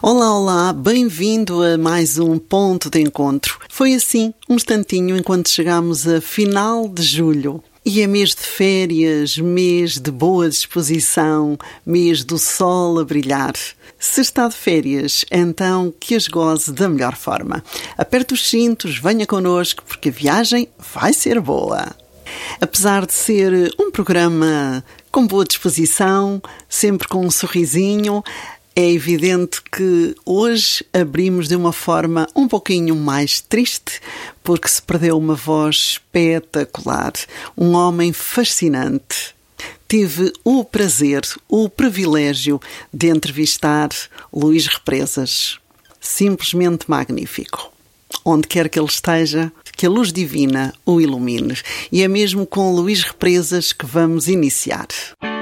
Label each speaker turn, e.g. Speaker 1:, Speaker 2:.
Speaker 1: Olá, olá, bem-vindo a mais um ponto de encontro. Foi assim, um instantinho enquanto chegámos a final de julho. E é mês de férias, mês de boa disposição, mês do sol a brilhar. Se está de férias, então que as goze da melhor forma. Aperte os cintos, venha connosco, porque a viagem vai ser boa. Apesar de ser um programa com boa disposição, sempre com um sorrisinho, é evidente que hoje abrimos de uma forma um pouquinho mais triste, porque se perdeu uma voz espetacular, um homem fascinante. Tive o prazer, o privilégio de entrevistar Luís Represas. Simplesmente magnífico. Onde quer que ele esteja, que a luz divina o ilumine. E é mesmo com Luís Represas que vamos iniciar.